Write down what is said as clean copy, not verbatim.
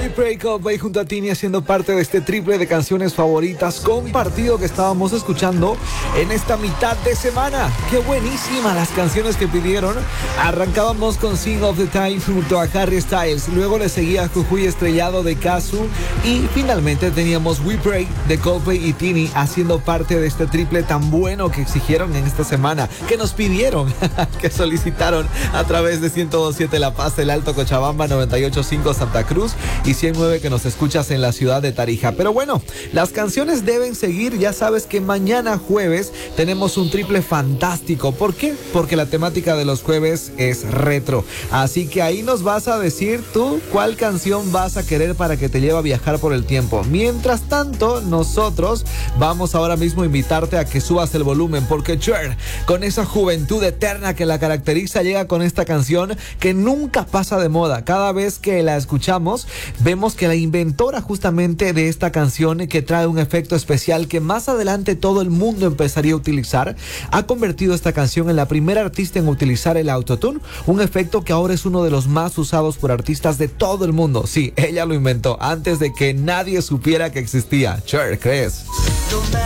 We Pray Coldplay junto a Tini haciendo parte de este triple de canciones favoritas compartido que estábamos escuchando en esta mitad de semana. ¡Qué buenísimas las canciones que pidieron! Arrancábamos con Sing of the Time junto a Harry Styles, luego le seguía Jujuy Estrellado de Kazu y finalmente teníamos We Pray de Coldplay y Tini haciendo parte de este triple tan bueno que exigieron en esta semana, que nos pidieron, que solicitaron a través de 102.7 La Paz, El Alto Cochabamba, 98.5 Santa Cruz y 109 que nos escuchas en la ciudad de Tarija. Pero bueno, las canciones deben seguir. Ya sabes que mañana jueves tenemos un triple fantástico. ¿Por qué? Porque la temática de los jueves es retro. Así que ahí nos vas a decir tú cuál canción vas a querer para que te lleve a viajar por el tiempo. Mientras tanto, nosotros vamos ahora mismo a invitarte a que subas el volumen, porque Cher, con esa juventud eterna que la caracteriza, llega con esta canción que nunca pasa de moda. Cada vez que la escuchamos, vemos que la inventora justamente de esta canción, que trae un efecto especial que más adelante todo el mundo empezaría a utilizar, ha convertido esta canción en la primera artista en utilizar el autotune, un efecto que ahora es uno de los más usados por artistas de todo el mundo. Sí, ella lo inventó antes de que nadie supiera que existía. Cher, ¿crees?